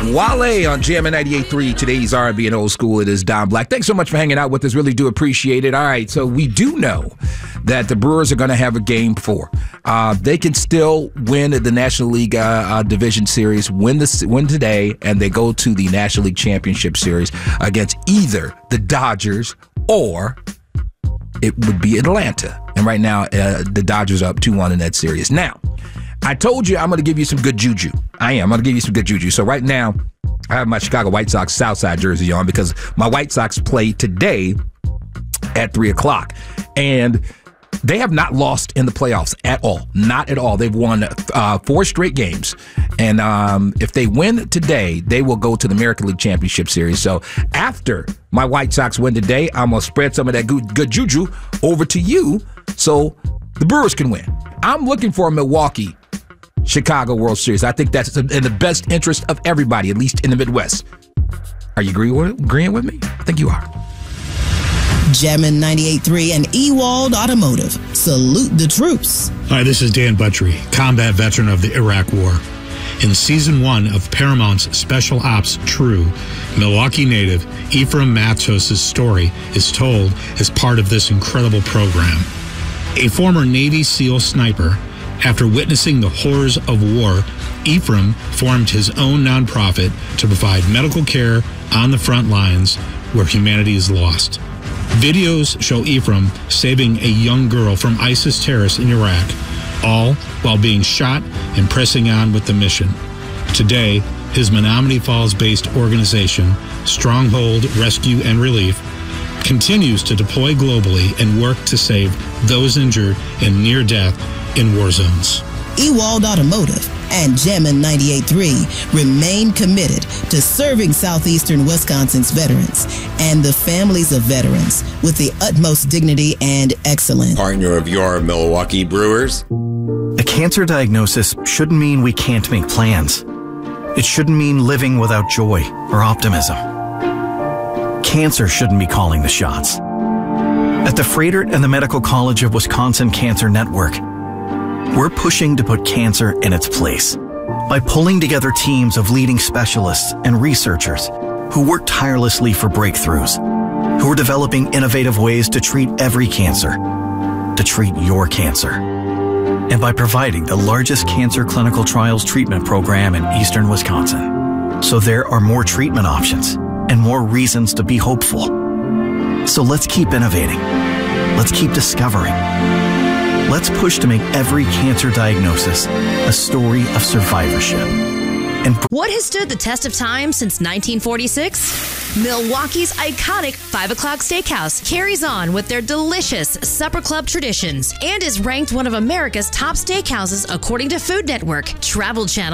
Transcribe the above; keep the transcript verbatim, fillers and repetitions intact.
Wale on Jam ninety-eight point three. Today's R and B and old school. It is Don Black. Thanks so much for hanging out with us. Really do appreciate it. All right, so we do know that the Brewers are going to have a game four. Uh, they can still win the National League uh, uh, Division Series, win the win today, and they go to the National League Championship Series against either the Dodgers or it would be Atlanta. And right now, uh, the Dodgers are up two one in that series. Now, I told you I'm going to give you some good juju. I am. I'm going to give you some good juju. So right now, I have my Chicago White Sox Southside jersey on because my White Sox play today at three o'clock. And they have not lost in the playoffs at all. Not at all. They've won uh, four straight games. And um, if they win today, they will go to the American League Championship Series. So after my White Sox win today, I'm going to spread some of that good, good juju over to you so the Brewers can win. I'm looking for a Milwaukee Chicago World Series. I think that's in the best interest of everybody, at least in the Midwest. Are you agree with, agreeing with me? I think you are. Jammin' ninety-eight point three and Ewald Automotive. Salute the troops. Hi, this is Dan Buttrey, combat veteran of the Iraq War. In season one of Paramount's Special Ops True, Milwaukee native Ephraim Matos' story is told as part of this incredible program. A former Navy SEAL sniper, after witnessing the horrors of war, Ephraim formed his own nonprofit to provide medical care on the front lines where humanity is lost. Videos show Ephraim saving a young girl from ISIS terrorists in Iraq, all while being shot and pressing on with the mission. Today, his Menominee Falls-based organization, Stronghold Rescue and Relief, continues to deploy globally and work to save those injured and near death in war zones. Ewald Automotive and Jammin' ninety-eight point three remain committed to serving southeastern Wisconsin's veterans and the families of veterans with the utmost dignity and excellence. Partner of your Milwaukee Brewers. A cancer diagnosis shouldn't mean we can't make plans. It shouldn't mean living without joy or optimism. Cancer shouldn't be calling the shots. At the Froedtert and the Medical College of Wisconsin Cancer Network, we're pushing to put cancer in its place by pulling together teams of leading specialists and researchers who work tirelessly for breakthroughs, who are developing innovative ways to treat every cancer, to treat your cancer, and by providing the largest cancer clinical trials treatment program in eastern Wisconsin. So there are more treatment options and more reasons to be hopeful. So let's keep innovating. Let's keep discovering. Let's push to make every cancer diagnosis a story of survivorship. And what has stood the test of time since nineteen forty-six? Milwaukee's iconic five o'clock Steakhouse carries on with their delicious supper club traditions and is ranked one of America's top steakhouses according to Food Network, Travel Channel,